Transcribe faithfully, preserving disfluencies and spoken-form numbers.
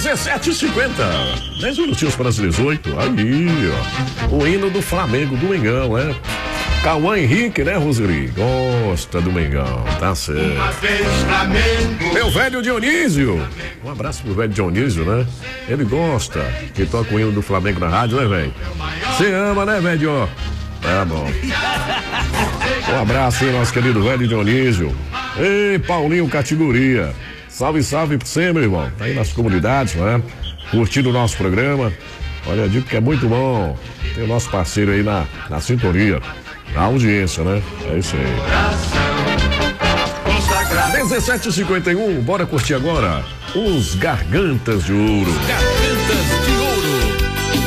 dezessete e cinquenta. dez minutinhos para as dezoito. Aí, ó. O hino do Flamengo, do Mengão, né? Cauã Henrique, né, Roseli? Gosta do Mengão, tá certo. Meu velho Dionísio. Um abraço pro velho Dionísio, né? Ele gosta que toca o hino do Flamengo na rádio, né, velho? Você ama, né, velho? Tá bom. Um abraço aí, nosso querido velho Dionísio. Ei, Paulinho Categoria. Salve, salve pra você, meu irmão. Tá aí nas comunidades, né? Curtindo o nosso programa. Olha, eu digo que é muito bom. Tem o nosso parceiro aí na, na sintonia, na audiência, né? É isso aí. dezessete e cinquenta e um, bora curtir agora os Gargantas de Ouro.